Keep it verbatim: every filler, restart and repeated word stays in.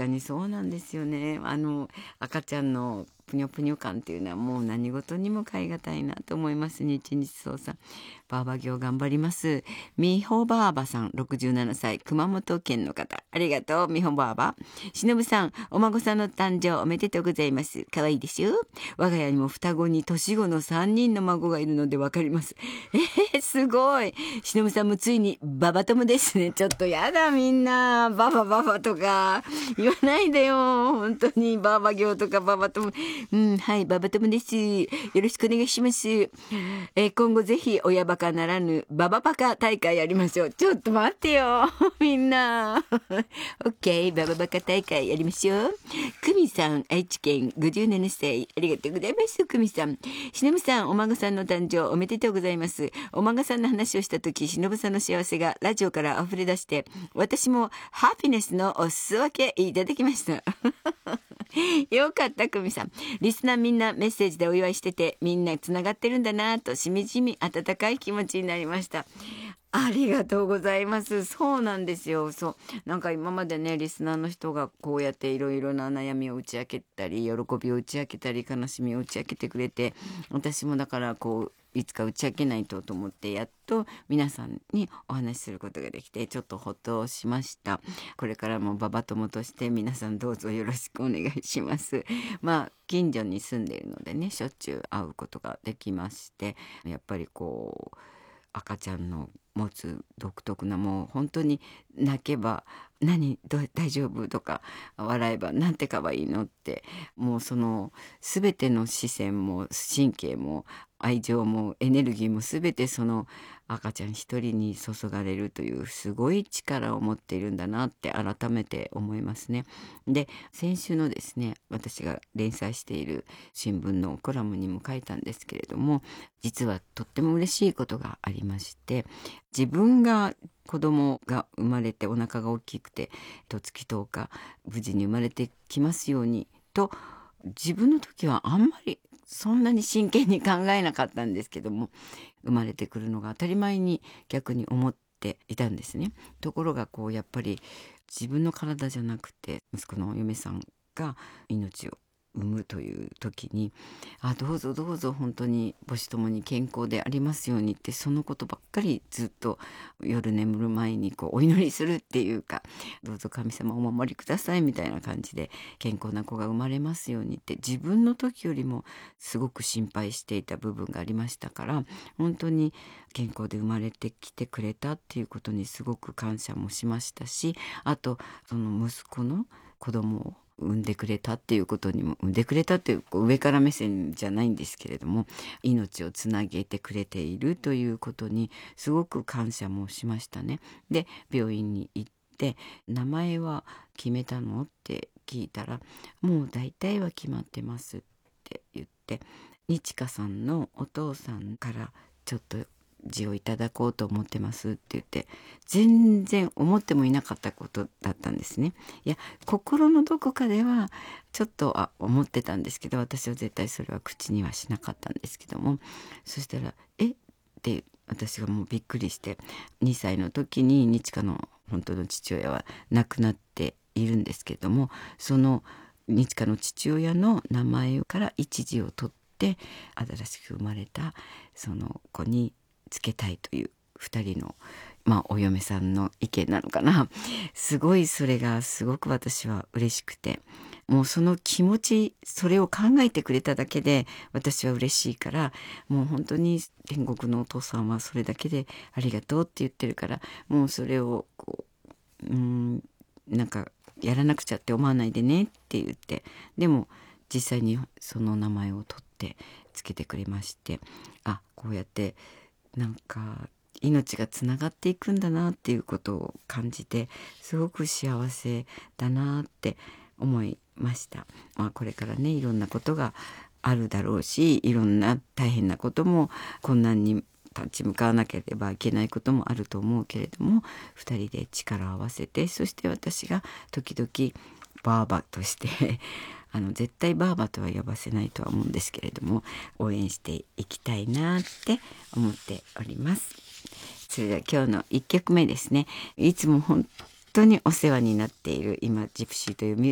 かにそうなんですよね。あの赤ちゃんのぷにょぷにょ感っていうのはもう何事にも代え難いなと思います。日日そうさん、バーバ業頑張ります。みほばあばさん、ろくじゅうななさい、熊本県の方、ありがとうみほばあば。しのぶさん、お孫さんの誕生おめでとうございます。可愛いでしょ。我が家にも双子に年子のさんにんの孫がいるのでわかります。えー、すごい。しのぶさんもついにババ友ですね。ちょっとやだみんな、ババババとか言わないでよ。本当にバーバ業とかババ友。うん、はい、ババ友です。よろしくお願いします。えー今後ぜひ親バカならぬバババカ大会やりましょう。ちょっと待ってよ。みんな。オッケー、バババカ大会やりましょう。久美さん、愛知県ごじゅうななさい。ありがとうございます、久美さん。しのぶさん、お孫さんの誕生おめでとうございます。お孫さんの話をしたとき、しのぶさんの幸せがラジオから溢れ出して、私もハピネスのお裾分けいただきました。よかった、久美さん。リスナーみんなメッセージでお祝いしてて、みんなつながってるんだなぁと、しみじみ温かい気持ちになりました。ありがとうございます。そうなんですよ。そう。なんか今までね、リスナーの人がこうやっていろいろな悩みを打ち明けたり、喜びを打ち明けたり、悲しみを打ち明けてくれて、私もだからこう、いつか打ち明けないとと思って、やっと皆さんにお話しすることができて、ちょっとほっとしました。これからもババ友として皆さんどうぞよろしくお願いします。まあ、近所に住んでいるのでね、しょっちゅう会うことができまして、やっぱりこう、赤ちゃんの持つ独特な、もう本当に泣けば何どう大丈夫とか笑えばなんて可愛いのって、もうその全ての視線も神経も愛情もエネルギーも全てその赤ちゃん一人に注がれるというすごい力を持っているんだなって改めて思いますね。で、先週のですね、私が連載している新聞のコラムにも書いたんですけれども、実はとっても嬉しいことがありまして、自分が子供が生まれてお腹が大きくてとつきとおか無事に生まれてきますようにと、自分の時はあんまりそんなに真剣に考えなかったんですけども、生まれてくるのが当たり前に逆に思っていたんですね。ところがこうやっぱり自分の体じゃなくて息子のお嫁さんが命を産むという時に、あ、どうぞどうぞ本当に母子ともに健康でありますようにって、そのことばっかりずっと夜眠る前にこうお祈りするっていうか、どうぞ神様お守りくださいみたいな感じで、健康な子が生まれますようにって自分の時よりもすごく心配していた部分がありましたから、本当に健康で生まれてきてくれたっていうことにすごく感謝もしましたし、あとその息子の子供を産んでくれたっていうことにも、産んでくれたっていうこう上から目線じゃないんですけれども、命をつなげてくれているということにすごく感謝もしましたね。で、病院に行って名前は決めたのって聞いたら、もう大体は決まってますって言って、日香さんのお父さんからちょっと字をいただこうと思ってますって言って、全然思ってもいなかったことだったんですね。いや、心のどこかではちょっとあ思ってたんですけど、私は絶対それは口にはしなかったんですけども、そしたら「えっ?」て私がもうびっくりして、にさいの時に日香の本当の父親は亡くなっているんですけども、その日香の父親の名前から一字を取って新しく生まれたその子につけたいという二人の、まあ、お嫁さんの意見なのかな。すごいそれがすごく私は嬉しくて、もうその気持ち、それを考えてくれただけで私は嬉しいから、もう本当に天国のお父さんはそれだけでありがとうって言ってるから、もうそれをこう、うーんなんかやらなくちゃって思わないでねって言って、でも実際にその名前を取ってつけてくれまして、あ、こうやってなんか命がつながっていくんだなっていうことを感じて、すごく幸せだなって思いました。まあ、これからね、いろんなことがあるだろうし、いろんな大変なことも困難に立ち向かわなければいけないこともあると思うけれども、二人で力を合わせて、そして私が時々バーバとしてあの絶対バーバとは呼ばせないとは思うんですけれども、応援していきたいなって思っております。それでは今日のいっきょくめですね。いつも本当にお世話になっている今ジプシーというミュ